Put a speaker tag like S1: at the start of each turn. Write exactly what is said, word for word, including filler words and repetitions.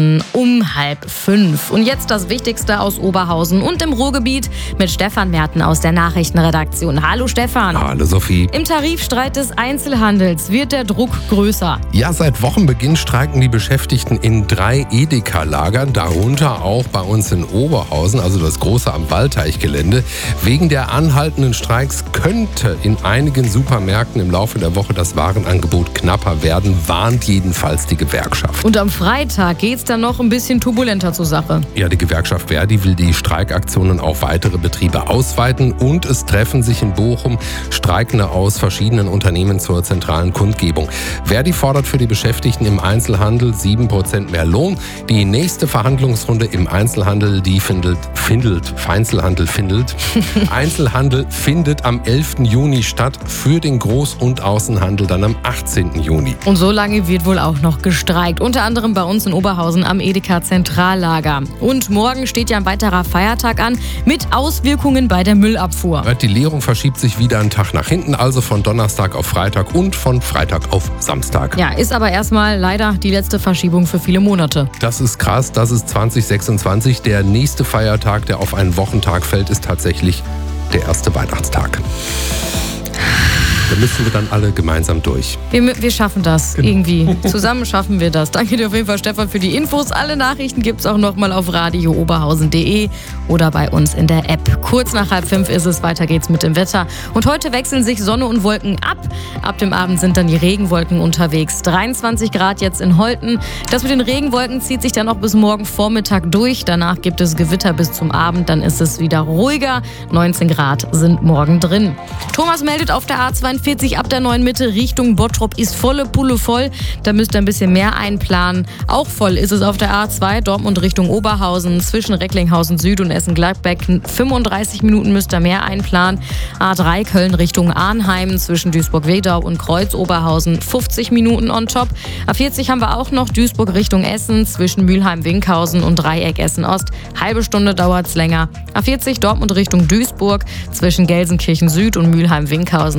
S1: Um halb fünf. Und jetzt das Wichtigste aus Oberhausen und im Ruhrgebiet mit Stefan Merten aus der Nachrichtenredaktion. Hallo Stefan.
S2: Hallo Sophie.
S1: Im Tarifstreit des Einzelhandels wird der Druck größer.
S2: Ja, seit Wochenbeginn streiken die Beschäftigten in drei Edeka-Lagern, darunter auch bei uns in Oberhausen, also das große am Waldteichgelände. Wegen der anhaltenden Streiks könnte in einigen Supermärkten im Laufe der Woche das Warenangebot knapper werden, warnt jedenfalls die Gewerkschaft.
S1: Und am Freitag geht's dann noch ein bisschen turbulenter zur Sache.
S2: Ja, die Gewerkschaft Verdi will die Streikaktionen auf weitere Betriebe ausweiten und es treffen sich in Bochum Streikende aus verschiedenen Unternehmen zur zentralen Kundgebung. Verdi fordert für die Beschäftigten im Einzelhandel sieben Prozent mehr Lohn. Die nächste Verhandlungsrunde im Einzelhandel, die findet, findet, Einzelhandel findet, Einzelhandel findet am elften Juni statt, für den Groß- und Außenhandel dann am achtzehnten Juni.
S1: Und so lange wird wohl auch noch gestreikt, unter anderem bei uns in Oberhausen am Edeka Zentrallager. Und morgen steht ja ein weiterer Feiertag an mit Auswirkungen bei der Müllabfuhr.
S2: Die Leerung verschiebt sich wieder einen Tag nach hinten, also von Donnerstag auf Freitag und von Freitag auf Samstag.
S1: Ja, ist aber erstmal leider die letzte Verschiebung für viele Monate.
S2: Das ist krass, das ist zwanzig sechsundzwanzig. Der nächste Feiertag, der auf einen Wochentag fällt, ist tatsächlich der erste Weihnachtstag. Da müssen wir dann alle gemeinsam durch.
S1: Wir, wir schaffen das
S2: Genau.
S1: irgendwie. Zusammen schaffen wir das. Danke dir auf jeden Fall, Stefan, für die Infos. Alle Nachrichten gibt es auch nochmal auf radio oberhausen punkt de oder bei uns in der App. Kurz nach halb fünf ist es, weiter geht's mit dem Wetter. Und heute wechseln sich Sonne und Wolken ab. Ab dem Abend sind dann die Regenwolken unterwegs. dreiundzwanzig Grad jetzt in Holten. Das mit den Regenwolken zieht sich dann auch bis morgen Vormittag durch. Danach gibt es Gewitter bis zum Abend. Dann ist es wieder ruhiger. neunzehn Grad sind morgen drin. Thomas meldet auf der A zweiundvierzig ab der neuen Mitte Richtung Bottrop ist volle Pulle voll. Da müsst ihr ein bisschen mehr einplanen. Auch voll ist es auf der A zwei Dortmund Richtung Oberhausen zwischen Recklinghausen Süd und Essen-Gladbeck. fünfunddreißig Minuten müsst ihr mehr einplanen. A drei Köln Richtung Arnheim zwischen Duisburg-Wedau und Kreuz-Oberhausen fünfzig Minuten on top. A vierzig haben wir auch noch Duisburg Richtung Essen zwischen Mülheim-Winkhausen und Dreieck Essen-Ost. Halbe Stunde dauert es länger. A vierzig Dortmund Richtung Duisburg zwischen Gelsenkirchen Süd und Mülheim-Winkhausen.